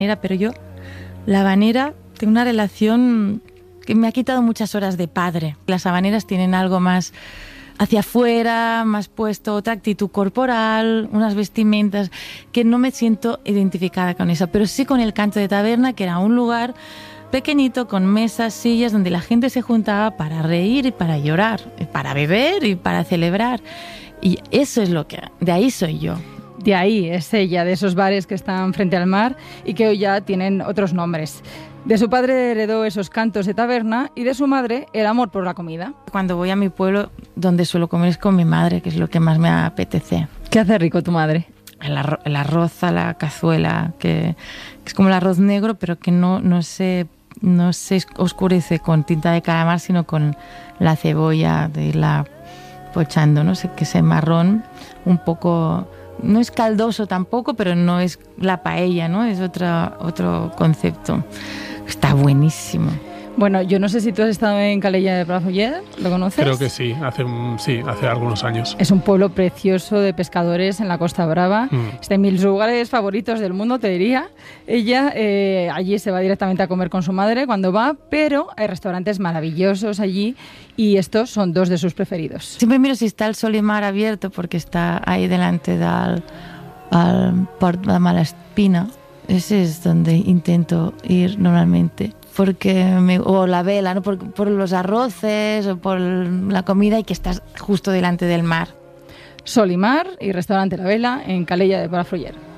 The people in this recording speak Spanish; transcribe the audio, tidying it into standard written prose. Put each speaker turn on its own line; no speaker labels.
Pero yo, la habanera, tengo una relación que me ha quitado muchas horas de padre. Las habaneras tienen algo más hacia afuera, más puesto, otra actitud corporal, unas vestimentas, que no me siento identificada con eso, pero sí con el canto de taberna, que era un lugar pequeñito, con mesas, sillas, donde la gente se juntaba para reír y para llorar, y para beber y para celebrar. Y eso es lo que... De ahí soy yo.
De ahí es ella, de esos bares que están frente al mar y que hoy ya tienen otros nombres. De su padre heredó esos cantos de taberna y de su madre el amor por la comida.
Cuando voy a mi pueblo, donde suelo comer es con mi madre, que es lo que más me apetece.
¿Qué hace rico tu madre?
El arroz a la cazuela, que es como el arroz negro, pero que no se oscurece con tinta de calamar, sino con la cebolla, de irla pochando, ¿no? Que ese marrón un poco... No es caldoso tampoco, pero no es la paella, ¿no? Es otro concepto. Está buenísimo.
Bueno, yo no sé si tú has estado en Calella de Palafrugell, ¿lo conoces?
Creo que sí, hace algunos años.
Es un pueblo precioso de pescadores en la Costa Brava. Es de mis lugares favoritos del mundo, te diría. Ella allí se va directamente a comer con su madre cuando va, pero hay restaurantes maravillosos allí y estos son dos de sus preferidos.
Siempre miro si está el Solimar abierto, porque está ahí delante del Port de Malaspina. Ese es donde intento ir normalmente. O la vela, ¿no? Por los arroces o por la comida, y que estás justo delante del mar.
Sol y mar y restaurante La Vela en Calella de Palafrugell.